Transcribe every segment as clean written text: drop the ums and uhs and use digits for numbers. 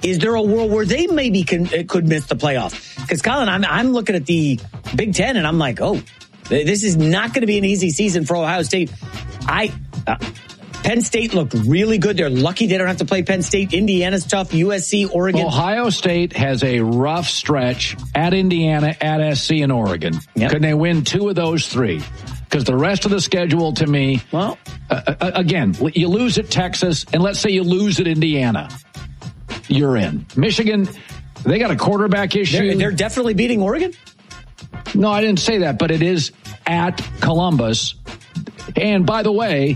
is there a world where they maybe could miss the playoff? Because, Colin, I'm looking at the Big Ten, and I'm like, oh, this is not going to be an easy season for Ohio State. Penn State looked really good. They're lucky they don't have to play Penn State. Indiana's tough. USC, Oregon. Ohio State has a rough stretch at Indiana, at SC, and Oregon. Yep. Can they win 2 of those 3? Because the rest of the schedule, to me, well, again, you lose at Texas, and let's say you lose at Indiana. You're in. Michigan, they got a quarterback issue. They're definitely beating Oregon? No, I didn't say that, but it is at Columbus. And by the way,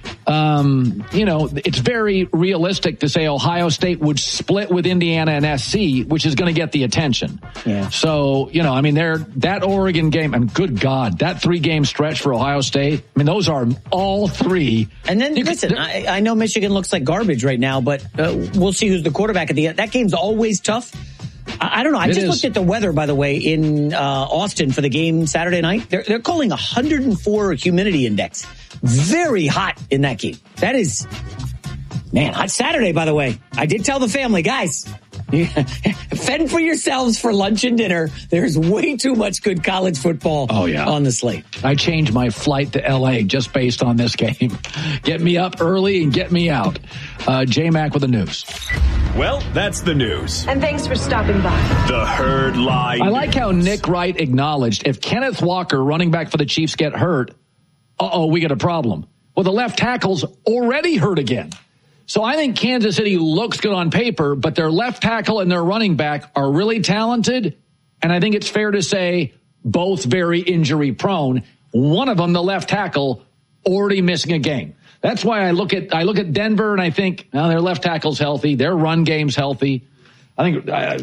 it's very realistic to say Ohio State would split with Indiana and SC, which is going to get the attention. Yeah. So, that Oregon game, and good God, that 3-game stretch for Ohio State, those are all 3. And then, listen, I know Michigan looks like garbage right now, but we'll see who's the quarterback at the end. That game's always tough. I don't know. I just looked at the weather, by the way, in Austin for the game Saturday night. They're calling 104 humidity index. Very hot in that game. That is, hot Saturday, by the way. I did tell the family, guys, fend for yourselves for lunch and dinner. There's way too much good college football on the slate. I changed my flight to L.A. just based on this game. Get me up early and get me out. J-Mac with the news. Well, that's the news. And thanks for stopping by. The Herd Live. I like how Nick Wright acknowledged if Kenneth Walker, running back for the Chiefs, get hurt, we got a problem. Well, the left tackle's already hurt again. So I think Kansas City looks good on paper, but their left tackle and their running back are really talented. And I think it's fair to say both very injury prone. One of them, the left tackle, already missing a game. That's why I look at Denver and I think, their left tackle's healthy. Their run game's healthy. I think, I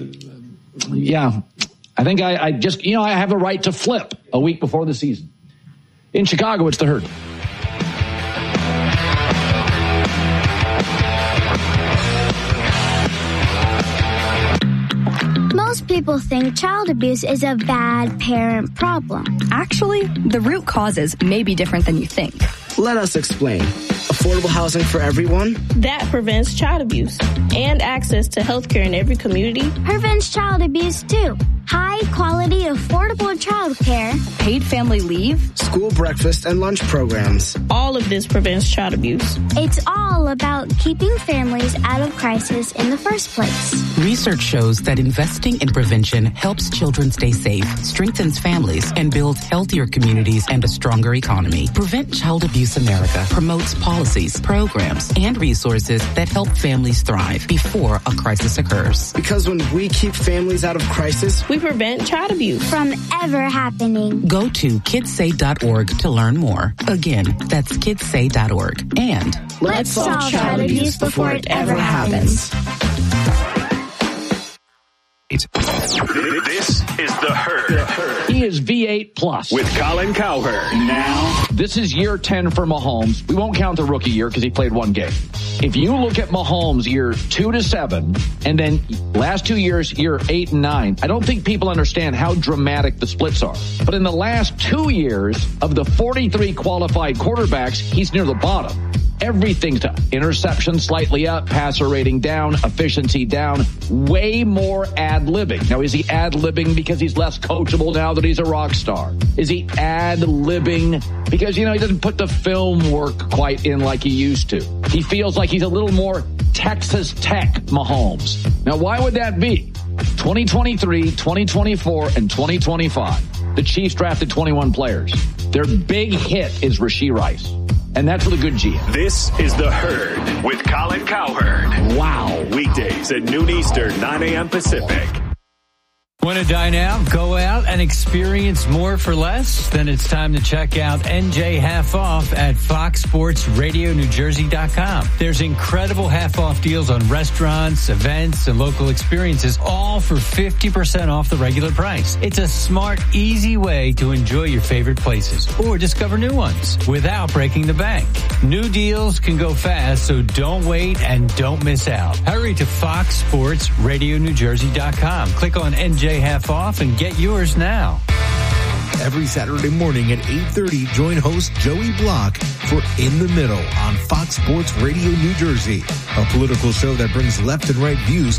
have a right to flip a week before the season. In Chicago, it's the Herd. Most people think child abuse is a bad parent problem. Actually, the root causes may be different than you think. Let us explain. Affordable housing for everyone? That prevents child abuse. And access to health care in every community. Prevents child abuse, too. High quality, affordable child care. Paid family leave. School breakfast and lunch programs. All of this prevents child abuse. It's all about keeping families out of crisis in the first place. Research shows that investing in prevention helps children stay safe, strengthens families, and builds healthier communities and a stronger economy. Prevent Child Abuse America promotes policies, programs, and resources that help families thrive before a crisis occurs. Because when we keep families out of crisis, we prevent child abuse from ever happening. Go to kidssay.org to learn more. Again, that's kidssay.org. And let's solve child abuse before it ever happens. This is the Herd. He is V8 plus with Colin Cowherd. Now, this is year 10 for Mahomes. We won't count the rookie year because he played one game. If you look at Mahomes year 2 to 7, and then last 2 years, year 8 and 9, I don't think people understand how dramatic the splits are. But in the last 2 years of the 43 qualified quarterbacks, he's near the bottom. Everything's to interception slightly up, passer rating down, efficiency down, way more ad-libbing. Now, is he ad-libbing because he's less coachable now that he's a rock star? Is he ad-libbing because, he doesn't put the film work quite in like he used to? He feels like he's a little more Texas Tech Mahomes. Now, why would that be? 2023, 2024, and 2025. The Chiefs drafted 21 players. Their big hit is Rashee Rice. And that's with a good GM. This is The Herd with Colin Cowherd. Wow. Weekdays at noon Eastern, 9 a.m. Pacific. Want to dine out, go out, and experience more for less? Then it's time to check out NJ Half Off at FoxSportsRadioNewJersey.com. There's incredible half-off deals on restaurants, events, and local experiences, all for 50% off the regular price. It's a smart, easy way to enjoy your favorite places or discover new ones without breaking the bank. New deals can go fast, so don't wait and don't miss out. Hurry to FoxSportsRadioNewJersey.com. Click on NJ Half Off and get yours now. Every Saturday morning at 8:30, join host Joey Block for In the Middle on Fox Sports Radio New Jersey, a political show that brings left and right views